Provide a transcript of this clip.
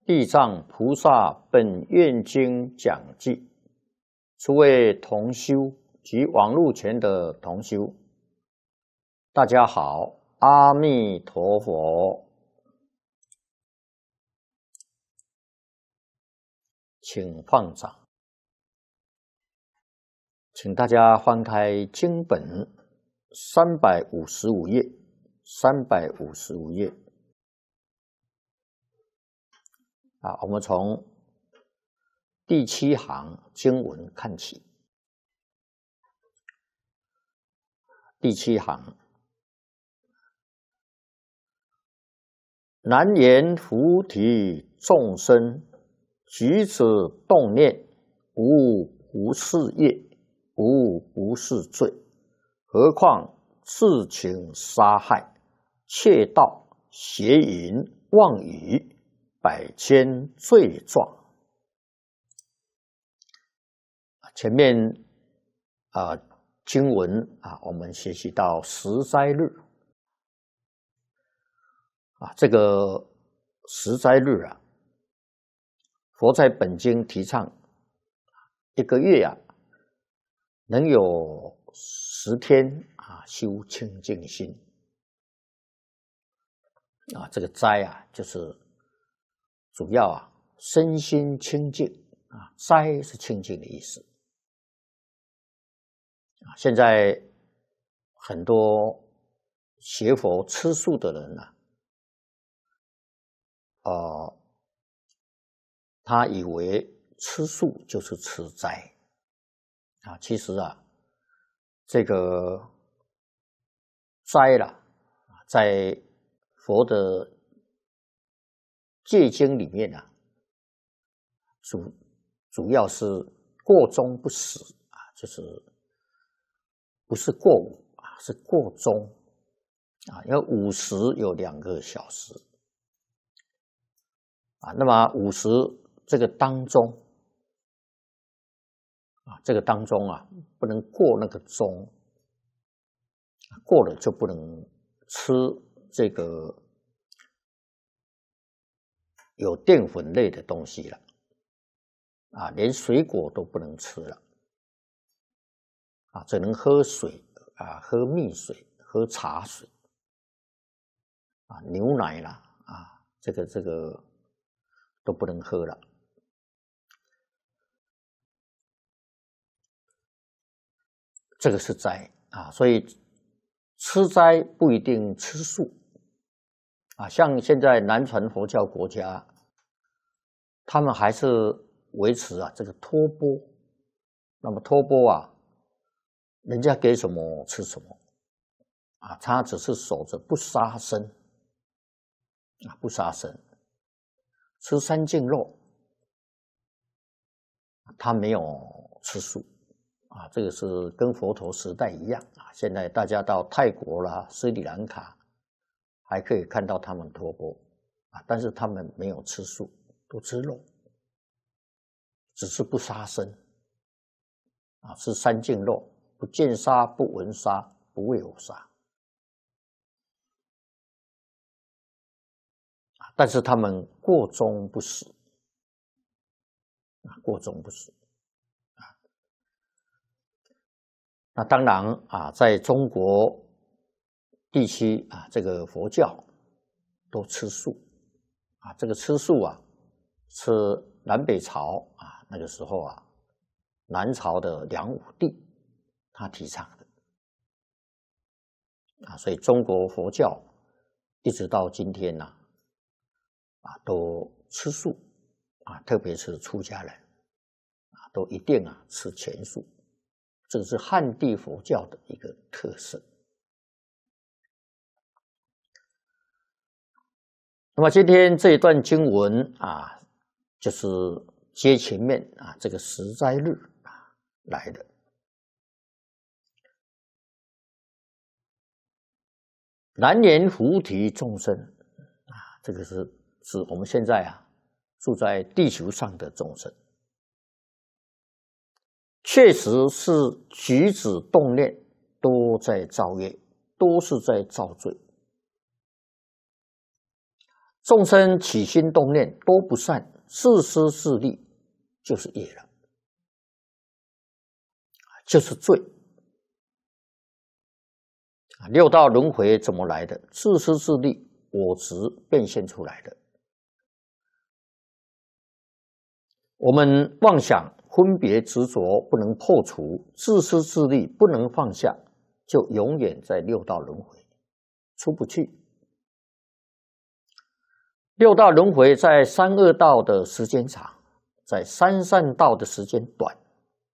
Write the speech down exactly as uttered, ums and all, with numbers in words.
地藏菩萨本愿经讲记，诸位同修及网络前的同修，大家好，阿弥陀佛。请放掌，请大家翻开经本三百五十五页，三百五十五页。啊，我们从第七行经文看起。第七行，南言菩提众生，举止动念，无不是业，无不是罪，何况自情杀害、窃盗、邪淫、妄语，百千罪状。前面啊、呃、经文啊，我们学习到十斋日啊，这个十斋日啊，佛在本经提倡一个月啊，能有十天啊修清净心啊，这个斋啊就是主要啊身心清净啊，斋是清净的意思啊。现在很多学佛吃素的人啊，呃，他以为吃素就是吃斋啊，其实啊，这个斋啦，在佛的戒经里面啊，主主要是过中不食啊，就是不是过午啊，是过中啊，因为午时有两个小时啊，那么午时这个当中啊，这个当中啊，不能过那个中，过了就不能吃这个有淀粉类的东西了啊，连水果都不能吃了啊，只能喝水啊，喝蜜水，喝茶水啊，牛奶啦啊，这个这个都不能喝了。这个是斋啊，所以吃斋不一定吃素啊。像现在南传佛教国家，他们还是维持啊这个托钵。那么托钵啊，人家给什么吃什么啊，他只是守着不杀生啊，不杀生，吃三净肉，他没有吃素。啊，这个是跟佛陀时代一样啊！现在大家到泰国啦、斯里兰卡，还可以看到他们托钵啊，但是他们没有吃素，都吃肉，只是不杀生啊，吃三净肉，不见杀、不闻杀、不为我杀啊，但是他们过中不食啊，过中不食。那当然啊，在中国地区啊，这个佛教都吃素啊。这个吃素啊，是南北朝啊那个时候啊，南朝的梁武帝他提倡的啊，所以中国佛教一直到今天呐啊，都吃素啊，特别是出家人啊，都一定啊吃全素。这个是汉地佛教的一个特色。那么今天这一段经文啊，就是接前面啊这个十斋日啊来的。南言菩提众生啊，这个是指我们现在啊住在地球上的众生。确实是举止动念都在造业，都是在造罪。 众生起心动念都不善，自私自利就是业了，就是罪。六道轮回怎么来的？自私自利，我执变现出来的。我们妄想、分别、执着不能破除，自私自利不能放下，就永远在六道轮回，出不去。六道轮回在三恶道的时间长，在三善道的时间短。